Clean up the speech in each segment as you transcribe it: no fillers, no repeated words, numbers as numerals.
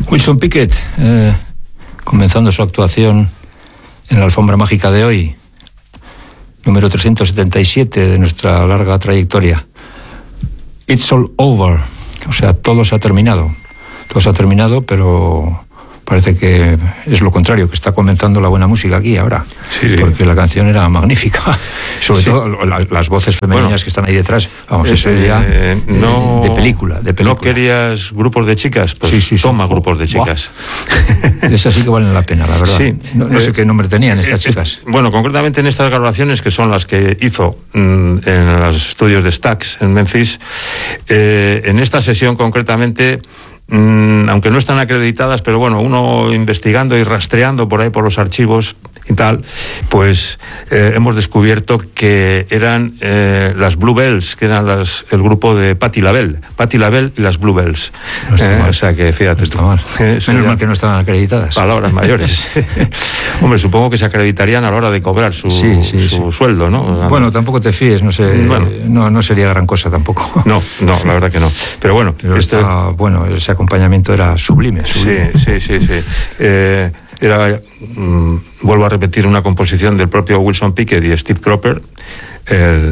Wilson Pickett, comenzando su actuación en la alfombra mágica de hoy, número 377 de nuestra larga trayectoria. It's all over, o sea, todo se ha terminado. Todo se ha terminado, pero parece que es lo contrario, que está comenzando la buena música aquí ahora. Sí. Porque la canción era magnífica. Sobre todo las voces femeninas que están ahí detrás. Vamos, eso es ya de película. ¿No querías grupos de chicas? Pues toma grupos de chicas. Esas sí que valen la pena, la verdad. Sí. No sé qué nombre tenían estas chicas. Bueno, concretamente en estas grabaciones, que son las que hizo en los estudios de Stax en Memphis, en esta sesión concretamente, aunque no están acreditadas, pero bueno, uno investigando y rastreando por ahí por los archivos y tal, pues hemos descubierto que eran las Bluebells, que eran el grupo de Patti LaBelle y las Bluebells. No o sea que fíjate, no está mal. Menos mal que no estaban acreditadas. Palabras mayores. Hombre, supongo que se acreditarían a la hora de cobrar su sueldo, ¿no? Bueno, tampoco te fíes, no sé, no sería gran cosa tampoco. No, la verdad que no. Pero bueno, bueno, ese acompañamiento era sublime. Sí. Era, vuelvo a repetir, una composición del propio Wilson Pickett y Steve Cropper, el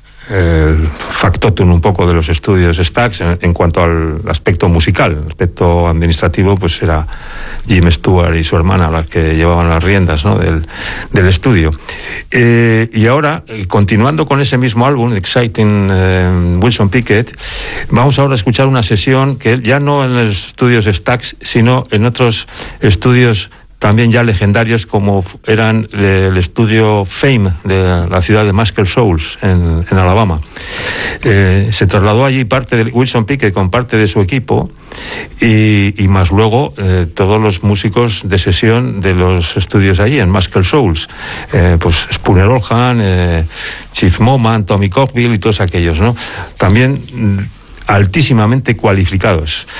factotum un poco de los estudios Stax en cuanto al aspecto musical. El aspecto administrativo pues era Jim Stewart y su hermana las que llevaban las riendas, ¿no?, del estudio. Y ahora, continuando con ese mismo álbum, Exciting Wilson Pickett, vamos ahora a escuchar una sesión que ya no en los estudios Stax, sino en otros estudios también ya legendarios, como eran el estudio Fame de la ciudad de Muscle Shoals en Alabama. Se trasladó allí parte de Wilson Pickett con parte de su equipo y más luego todos los músicos de sesión de los estudios allí en Muscle Shoals, pues Spooner Oldham, Chief Moman, Tommy Cockbill y todos aquellos, ¿no? También altísimamente cualificados.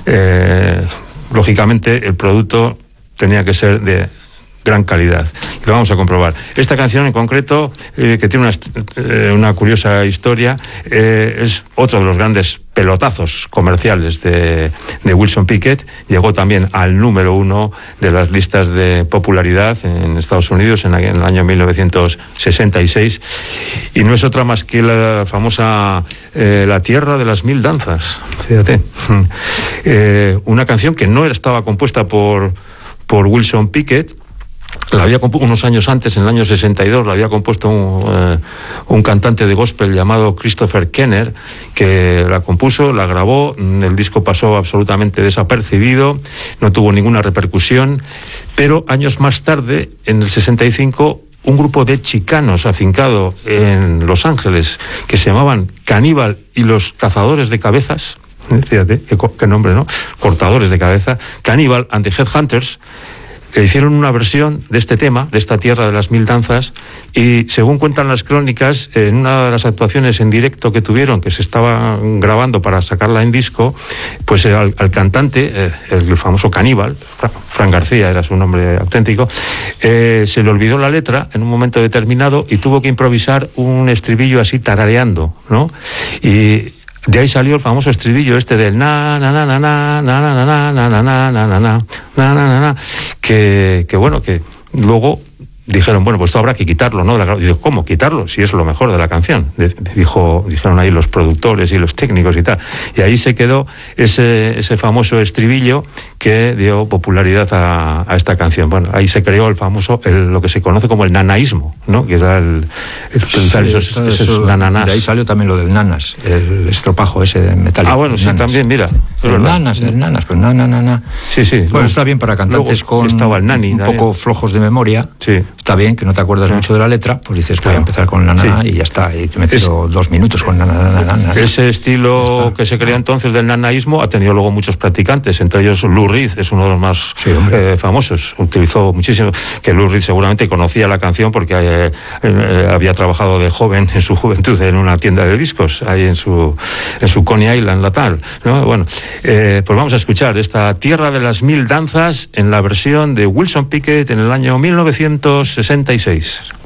Lógicamente el producto tenía que ser de gran calidad. Y lo vamos a comprobar. Esta canción en concreto, que tiene una curiosa historia, es otro de los grandes pelotazos comerciales de Wilson Pickett. Llegó también al número 1 de las listas de popularidad en Estados Unidos en el año 1966. Y no es otra más que la famosa La Tierra de las Mil Danzas. Fíjate. Una canción que no estaba compuesta por Wilson Pickett. La había compuesto unos años antes, en el año 62, la había compuesto un cantante de gospel llamado Christopher Kenner, que la compuso, la grabó, el disco pasó absolutamente desapercibido, no tuvo ninguna repercusión, pero años más tarde, en el 65, un grupo de chicanos afincado en Los Ángeles, que se llamaban Caníbal y los Cazadores de Cabezas, fíjate, qué nombre, ¿no? Cortadores de cabeza, Cannibal and the Headhunters, hicieron una versión de este tema, de esta Tierra de las Mil Danzas, y según cuentan las crónicas, en una de las actuaciones en directo que tuvieron, que se estaba grabando para sacarla en disco, pues al cantante, el famoso Caníbal, Fran García era su nombre auténtico, se le olvidó la letra en un momento determinado y tuvo que improvisar un estribillo así tarareando, ¿no? Y de ahí salió el famoso estribillo este del na na na na na na na na na na na na na na na, que bueno, que luego dijeron, bueno, pues esto habrá que quitarlo, ¿no? Y digo, ¿cómo quitarlo? Si es lo mejor de la canción. Dijeron ahí los productores y los técnicos y tal. Y ahí se quedó ese famoso estribillo que dio popularidad a esta canción. Bueno, ahí se creó el famoso, lo que se conoce como el nanaísmo, ¿no? Que era esos nananás. De ahí salió también lo del nanas, el estropajo ese de metálico. Ah, bueno, sí, nanas. También, mira. El nanas, pues na. Sí. Bueno, luego, está bien para cantantes con el nani, un poco flojos de memoria. Sí. Está bien, que no te acuerdas mucho de la letra, pues dices, voy a empezar con la nana y ya está, y te metes 2 minutos con la nana. Ese estilo que se creó entonces del nanaísmo ha tenido luego muchos practicantes, entre ellos Lou Reed, es uno de los más famosos, utilizó muchísimo, que Lou Reed seguramente conocía la canción porque había trabajado de joven, en su juventud, en una tienda de discos, ahí en su Coney Island natal, ¿no? Bueno, pues vamos a escuchar esta Tierra de las Mil Danzas en la versión de Wilson Pickett en el año 1966.